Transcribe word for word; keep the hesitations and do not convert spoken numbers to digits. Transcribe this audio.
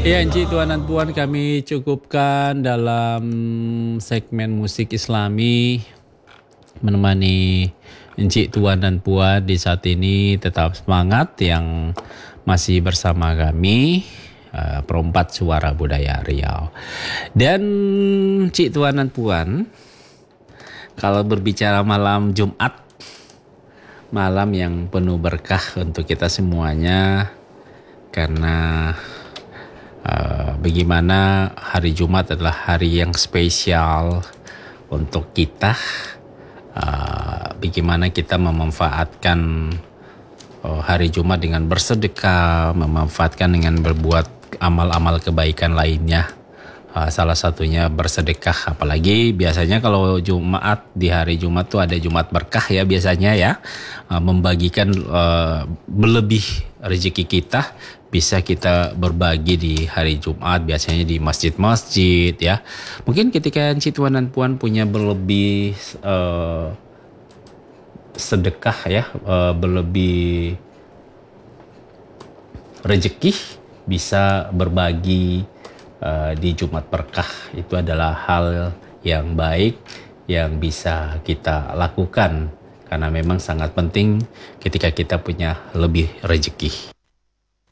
Ya, Encik Tuan dan Puan, kami cukupkan dalam segmen musik Islami menemani Encik Tuan dan Puan di saat ini. Tetap semangat yang masih bersama kami, uh, Perempat Suara Budaya Riau. Dan Encik Tuan dan Puan, kalau berbicara malam Jumat, malam yang penuh berkah untuk kita semuanya, karena Uh, bagaimana hari Jumat adalah hari yang spesial untuk kita. Uh, bagaimana kita memanfaatkan uh, hari Jumat dengan bersedekah, memanfaatkan dengan berbuat amal-amal kebaikan lainnya. Uh, salah satunya bersedekah. Apalagi biasanya kalau Jumat, di hari Jumat tuh ada Jumat berkah ya biasanya ya. Uh, membagikan uh, berlebih rezeki kita, bisa kita berbagi di hari Jumat, biasanya di masjid-masjid ya. Mungkin ketika Encik Tuan dan Puan punya berlebih uh, sedekah ya, uh, berlebih rezeki, bisa berbagi uh, di Jumat berkah. Itu adalah hal yang baik yang bisa kita lakukan, karena memang sangat penting ketika kita punya lebih rezeki.